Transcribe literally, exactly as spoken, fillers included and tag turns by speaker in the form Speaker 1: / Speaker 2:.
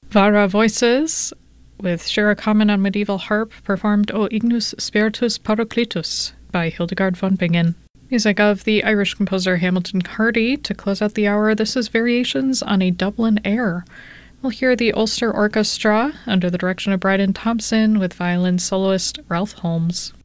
Speaker 1: Vara Voices, with Shira Kamen on medieval harp, performed O Ignus Spiritus Paracletus by Hildegard von Bingen. Music of the Irish composer Hamilton Hardy. To close out the hour, this is Variations on a Dublin Air. We'll hear the Ulster Orchestra under the direction of Bryden Thompson with violin soloist Ralph Holmes.